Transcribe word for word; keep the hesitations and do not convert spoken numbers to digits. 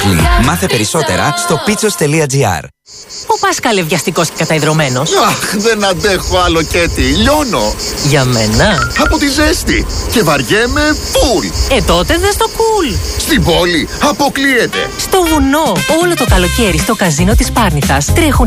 Cycling. Μάθε περισσότερα στο πίτσος τελεία τζι άρ. Πού πας καλέ βιαστικός και καταϊδρωμένος? Αχ, δεν αντέχω άλλο Κέτι, λιώνω. Για μένα? Από τη ζέστη. Και βαριέμαι φουλ. Ε, τότε δες το cool. Στην πόλη αποκλείεται. Στο βουνό, όλο το καλοκαίρι στο καζίνο της Πάρνηθας τρέχουν